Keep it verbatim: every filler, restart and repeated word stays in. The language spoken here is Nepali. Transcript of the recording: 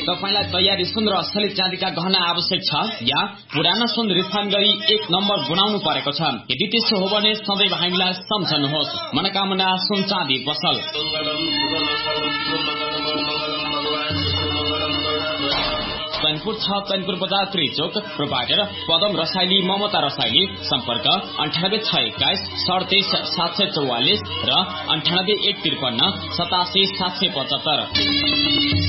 तपाईलाई तयारी सुन र असली चाँदीका गहना आवश्यक छ या पुरानो सुन रिफाइन गरी एक नम्बर बनाउनु परेको छ? यदि त्यसो हो भने सधैँ हामीलाई सम्झनुहोस्। मनोकामना सुन चाँदी पसल। चैनपुर छ चैनपुर बजार त्रिचोक। प्रोभाइडर पदम रसाइली ममता रसाइली। सम्पर्क अन्ठानब्बे छ एक्काइस सडतिस सात सय चौवालिस र अन्ठानब्बे एक त्रिपन्न सतासी सात सय पचहत्तर।